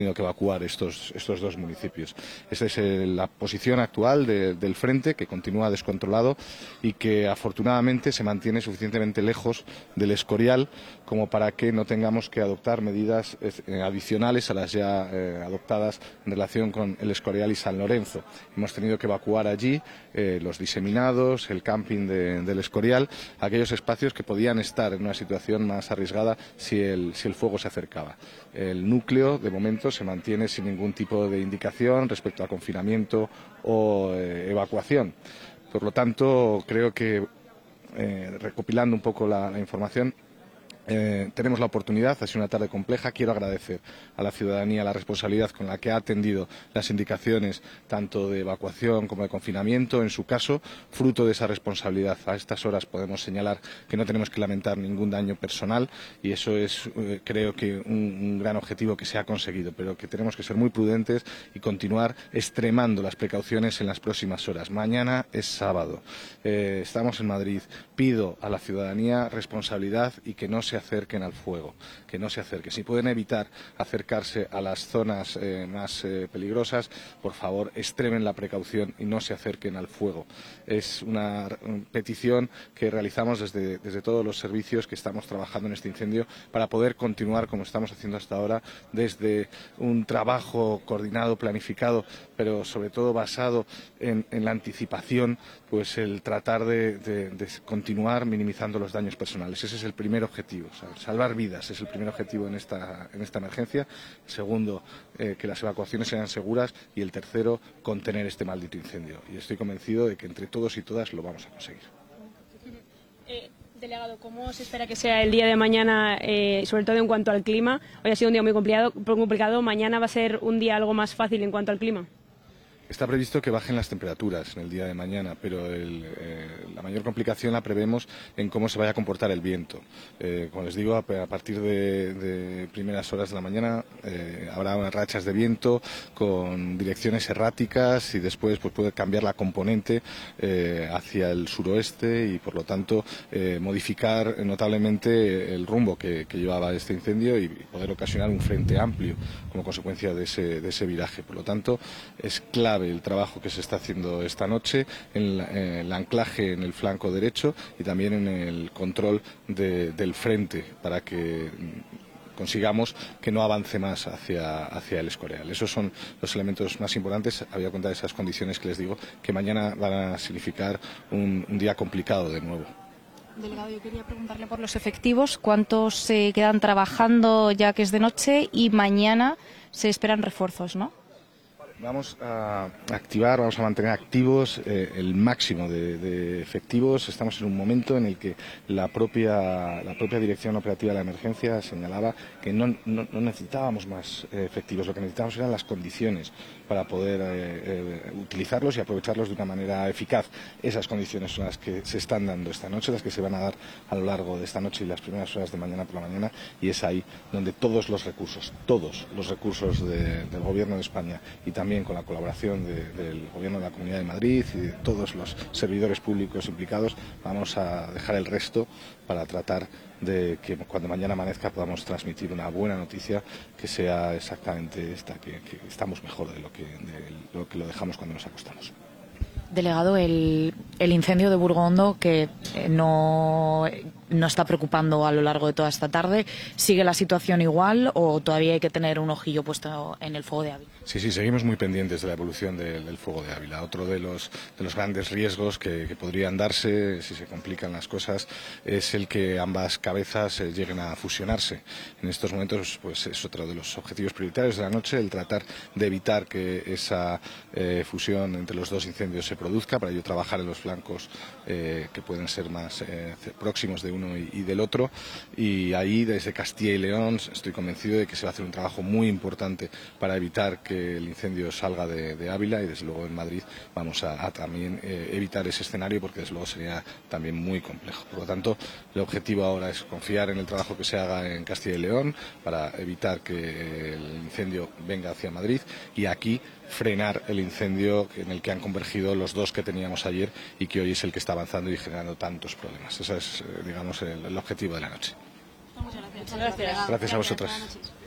tenido que evacuar estos dos municipios. Esa es la posición actual del frente, que continúa descontrolado y que afortunadamente se mantiene suficientemente lejos del Escorial como para que no tengamos que adoptar medidas adicionales a las ya adoptadas en relación con el Escorial y San Lorenzo. Hemos tenido que evacuar allí los diseminados, el camping del Escorial, aquellos espacios que podían estar en una situación más arriesgada si el fuego se acercaba. El núcleo, de momento, se mantiene sin ningún tipo de indicación respecto a confinamiento o evacuación. Por lo tanto, creo que, recopilando un poco la información, tenemos la oportunidad, ha sido una tarde compleja. Quiero agradecer a la ciudadanía la responsabilidad con la que ha atendido las indicaciones tanto de evacuación como de confinamiento. En su caso, fruto de esa responsabilidad, a estas horas podemos señalar que no tenemos que lamentar ningún daño personal y eso es, creo que, un gran objetivo que se ha conseguido, pero que tenemos que ser muy prudentes y continuar extremando las precauciones en las próximas horas. Mañana es sábado, estamos en Madrid. Pido a la ciudadanía responsabilidad y que no se acerquen al fuego, que no se acerquen. Si pueden evitar acercarse a las zonas más peligrosas, por favor, extremen la precaución y no se acerquen al fuego. Es una petición que realizamos desde todos los servicios que estamos trabajando en este incendio para poder continuar como estamos haciendo hasta ahora, desde un trabajo coordinado, planificado, pero sobre todo basado en la anticipación, pues el tratar de continuar minimizando los daños personales. Ese es el primer objetivo. Salvar vidas es el primer objetivo en esta emergencia. El segundo, que las evacuaciones sean seguras. Y el tercero, contener este maldito incendio. Y estoy convencido de que entre todos y todas lo vamos a conseguir. Delegado, ¿cómo se espera que sea el día de mañana, sobre todo en cuanto al clima? Hoy ha sido un día muy complicado. ¿Mañana va a ser un día algo más fácil en cuanto al clima? Está previsto que bajen las temperaturas en el día de mañana, pero la mayor complicación la prevemos en cómo se vaya a comportar el viento. Como les digo, a partir de primeras horas de la mañana habrá unas rachas de viento con direcciones erráticas y después pues, puede cambiar la componente hacia el suroeste y, por lo tanto, modificar notablemente el rumbo que llevaba este incendio y poder ocasionar un frente amplio como consecuencia de ese viraje. Por lo tanto, es clave el trabajo que se está haciendo esta noche en el anclaje en el flanco derecho y también en el control del frente para que consigamos que no avance más hacia el Escorial. Esos son los elementos más importantes, habida cuenta de esas condiciones que les digo, que mañana van a significar un día complicado de nuevo. Delegado, yo quería preguntarle por los efectivos, ¿cuántos se quedan trabajando ya que es de noche y mañana se esperan refuerzos, ¿no? Vamos a activar, vamos a mantener activos el máximo de efectivos. Estamos en un momento en el que la propia Dirección Operativa de la Emergencia señalaba que no necesitábamos más efectivos, lo que necesitábamos eran las condiciones para poder utilizarlos y aprovecharlos de una manera eficaz. Esas condiciones son las que se están dando esta noche, las que se van a dar a lo largo de esta noche y las primeras horas de mañana por la mañana, y es ahí donde todos los recursos del Gobierno de España y también con la colaboración del Gobierno de la Comunidad de Madrid y de todos los servidores públicos implicados, vamos a dejar el resto para tratar de que cuando mañana amanezca podamos transmitir una buena noticia que sea exactamente esta, que estamos mejor de lo que lo dejamos cuando nos acostamos. Delegado, el incendio de Burgondo, que no está preocupando a lo largo de toda esta tarde, ¿sigue la situación igual o todavía hay que tener un ojillo puesto en el fuego de Ávila? Sí, seguimos muy pendientes de la evolución del fuego de Ávila. Otro de los grandes riesgos que podrían darse, si se complican las cosas, es el que ambas cabezas lleguen a fusionarse. En estos momentos pues es otro de los objetivos prioritarios de la noche, el tratar de evitar que esa fusión entre los dos incendios se produzca, para ello trabajar en los flancos que pueden ser más próximos de uno y del otro, y ahí desde Castilla y León estoy convencido de que se va a hacer un trabajo muy importante para evitar que el incendio salga de Ávila, y desde luego en Madrid vamos a también evitar ese escenario, porque desde luego sería también muy complejo. Por lo tanto, el objetivo ahora es confiar en el trabajo que se haga en Castilla y León para evitar que el incendio venga hacia Madrid, y aquí frenar el incendio en el que han convergido los dos que teníamos ayer y que hoy es el que está avanzando y generando tantos problemas. Ese es, digamos, el objetivo de la noche. Muchas gracias. Gracias a vosotras.